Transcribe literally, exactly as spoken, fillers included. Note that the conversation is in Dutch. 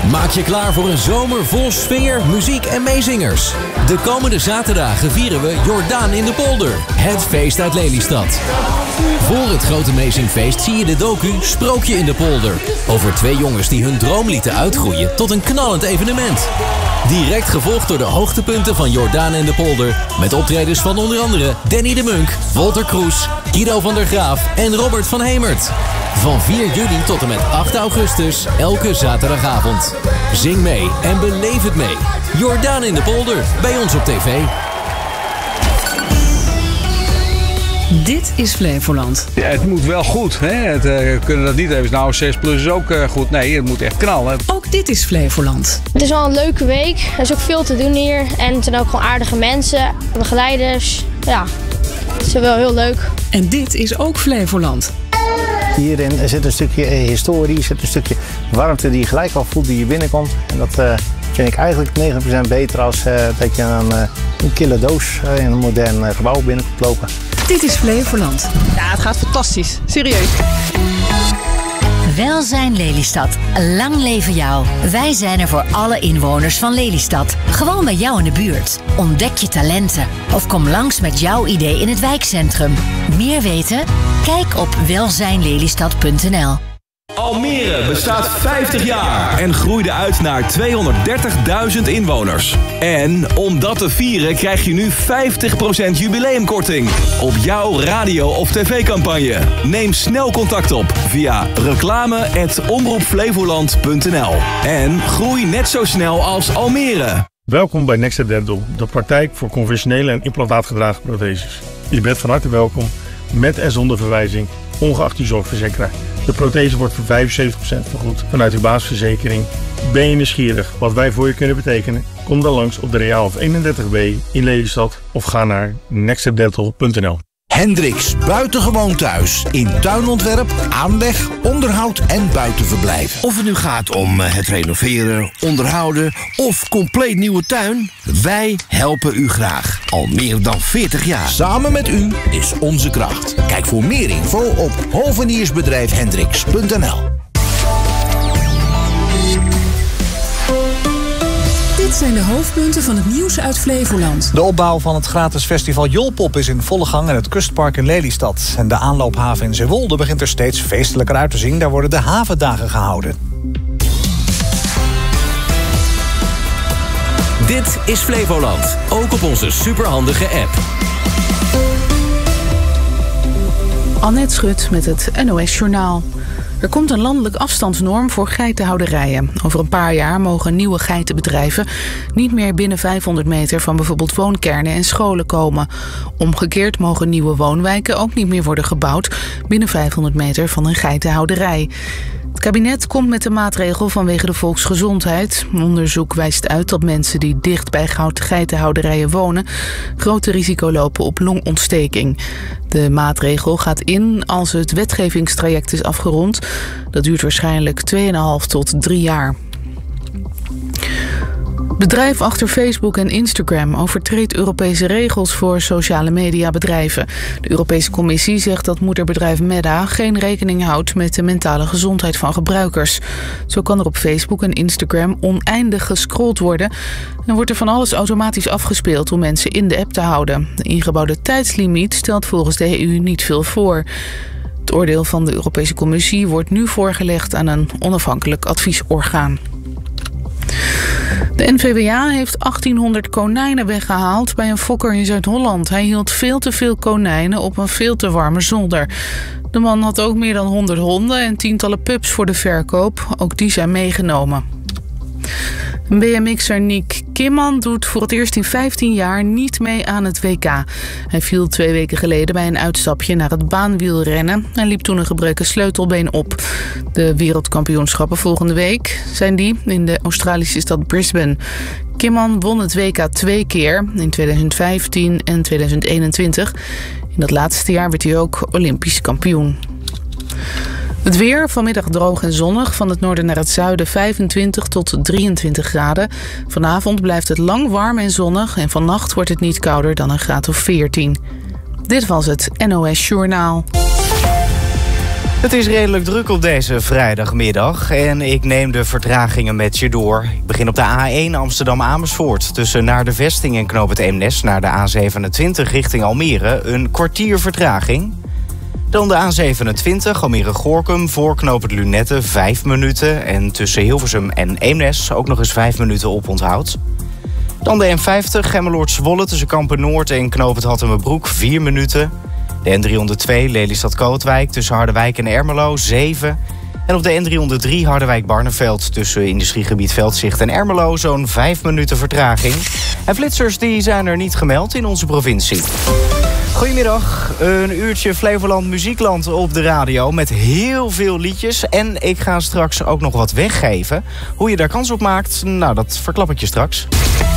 Maak je klaar voor een zomer vol sfeer, muziek en meezingers. De komende zaterdagen vieren we Jordaan in de Polder. Het feest uit Lelystad. Voor het grote meezingfeest zie je de docu Sprookje in de Polder. Over twee jongens die hun droom lieten uitgroeien tot een knallend evenement. Direct gevolgd door de hoogtepunten van Jordaan en de Polder. Met optredens van onder andere Danny de Munk, Walter Kroes, Guido van der Graaf en Robert van Hemert. Van vier juli tot en met acht augustus, elke zaterdagavond. Zing mee en beleef het mee. Jordaan in de Polder, bij ons op tv. Dit is Flevoland. Ja, het moet wel goed. Hè? Het, uh, we kunnen dat niet even. Nou, zes plus is ook uh, goed. Nee, het moet echt knallen. Ook dit is Flevoland. Het is wel een leuke week. Er is ook veel te doen hier. En het zijn ook gewoon aardige mensen, begeleiders. Ja, het is wel heel leuk. En dit is ook Flevoland. Hierin zit een stukje historie, zit een stukje warmte die je gelijk al voelt die je binnenkomt. En dat uh, vind ik eigenlijk negentig procent beter als uh, dat je een, uh, een kille doos uh, in een modern uh, gebouw binnen komt lopen. Dit is Flevoland. Ja, het gaat fantastisch. Serieus. Welzijn Lelystad. Lang leven jou. Wij zijn er voor alle inwoners van Lelystad. Gewoon bij jou in de buurt. Ontdek je talenten. Of kom langs met jouw idee in het wijkcentrum. Meer weten? Kijk op welzijn lelystad punt n l. Almere bestaat vijftig jaar en groeide uit naar tweehonderddertigduizend inwoners. En om dat te vieren krijg je nu vijftig procent jubileumkorting op jouw radio- of tv-campagne. Neem snel contact op via reclame apenstaartje omroep flevoland punt n l. En groei net zo snel als Almere. Welkom bij Next Dental, de praktijk voor conventionele en implantaatgedragen protheses. Je bent van harte welkom, met en zonder verwijzing, ongeacht je zorgverzekeraar. De prothese wordt voor vijfenzeventig procent vergoed vanuit uw basisverzekering. Ben je nieuwsgierig wat wij voor je kunnen betekenen? Kom dan langs op de Reaalhof eenendertig B in Lelystad of ga naar next step dental punt n l. Hendricks Buitengewoon Thuis. In tuinontwerp, aanleg, onderhoud en buitenverblijf. Of het nu gaat om het renoveren, onderhouden of compleet nieuwe tuin. Wij helpen u graag. Al meer dan veertig jaar. Samen met u is onze kracht. Kijk voor meer info op hoveniersbedrijf hendricks punt n l. Dit zijn de hoofdpunten van het nieuws uit Flevoland. De opbouw van het gratis festival Jolpop is in volle gang in het kustpark in Lelystad. En de aanloophaven in Zeewolde begint er steeds feestelijker uit te zien. Daar worden de havendagen gehouden. Dit is Flevoland, ook op onze superhandige app. Annette Schut met het N O S Journaal. Er komt een landelijk afstandsnorm voor geitenhouderijen. Over een paar jaar mogen nieuwe geitenbedrijven niet meer binnen vijfhonderd meter van bijvoorbeeld woonkernen en scholen komen. Omgekeerd mogen nieuwe woonwijken ook niet meer worden gebouwd binnen vijfhonderd meter van een geitenhouderij. Het kabinet komt met de maatregel vanwege de volksgezondheid. Onderzoek wijst uit dat mensen die dicht bij geitenhouderijen wonen grote risico lopen op longontsteking. De maatregel gaat in als het wetgevingstraject is afgerond. Dat duurt waarschijnlijk twee komma vijf tot drie jaar. Het bedrijf achter Facebook en Instagram overtreedt Europese regels voor sociale mediabedrijven. De Europese Commissie zegt dat moederbedrijf Meta geen rekening houdt met de mentale gezondheid van gebruikers. Zo kan er op Facebook en Instagram oneindig gescrolld worden en wordt er van alles automatisch afgespeeld om mensen in de app te houden. De ingebouwde tijdslimiet stelt volgens de E U niet veel voor. Het oordeel van de Europese Commissie wordt nu voorgelegd aan een onafhankelijk adviesorgaan. De N V W A heeft achttienhonderd konijnen weggehaald bij een fokker in Zuid-Holland. Hij hield veel te veel konijnen op een veel te warme zolder. De man had ook meer dan honderd honden en tientallen pups voor de verkoop. Ook die zijn meegenomen. B M X'er Nick Kimman doet voor het eerst in vijftien jaar niet mee aan het W K. Hij viel twee weken geleden bij een uitstapje naar het baanwielrennen en liep toen een gebroken sleutelbeen op. De wereldkampioenschappen volgende week zijn die in de Australische stad Brisbane. Kimman won het W K twee keer, in tweeduizend vijftien en tweeduizend eenentwintig. In dat laatste jaar werd hij ook Olympisch kampioen. Het weer, vanmiddag droog en zonnig. Van het noorden naar het zuiden vijfentwintig tot drieëntwintig graden. Vanavond blijft het lang warm en zonnig. En vannacht wordt het niet kouder dan een graad of veertien. Dit was het N O S Journaal. Het is redelijk druk op deze vrijdagmiddag en ik neem de vertragingen met je door. Ik begin op de A één Amsterdam-Amersfoort. Tussen naar de Vesting en Knoop het Eemnes naar de A zevenentwintig richting Almere. Een kwartier vertraging. Dan de A zevenentwintig Almere-Goorkum voor Knoop het Lunette vijf minuten. En tussen Hilversum en Eemnes ook nog eens vijf minuten op onthoud. Dan de N vijftig Gemmeloord-Zwolle tussen Kampen-Noord en Knoop het Hattemerbroek vier minuten. De N driehonderdtwee Lelystad-Kootwijk tussen Harderwijk en Ermelo zeven. En op de N driehonderddrie Harderwijk-Barneveld tussen industriegebied Veldzicht en Ermelo zo'n vijf minuten vertraging. En flitsers die zijn er niet gemeld in onze provincie. Goedemiddag, een uurtje Flevoland Muziekland op de radio met heel veel liedjes. En ik ga straks ook nog wat weggeven. Hoe je daar kans op maakt, nou dat verklap ik je straks.